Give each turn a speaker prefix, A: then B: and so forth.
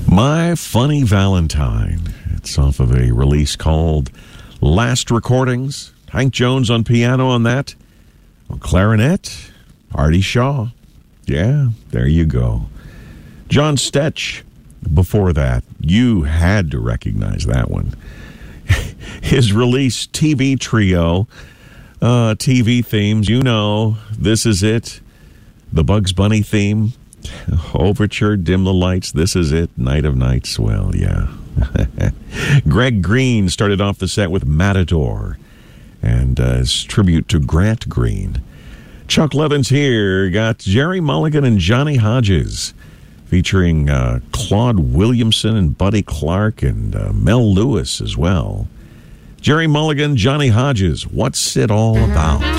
A: My Funny Valentine. It's off of a release called Last Recordings. Hank Jones on piano on that. On clarinet, Artie Shaw. Yeah, there you go. John Stetch. Before that, you had to recognize that one. His release, TV Trio. TV themes, you know, This Is It. The Bugs Bunny theme. Overture, Dim the Lights, This Is It, Night of Nights, well, yeah. Greg Green started off the set with Matador, and his tribute to Grant Green. Chuck Levin's here, got Jerry Mulligan and Johnny Hodges, featuring Claude Williamson and Buddy Clark and Mel Lewis as well. Jerry Mulligan, Johnny Hodges, What's It All About?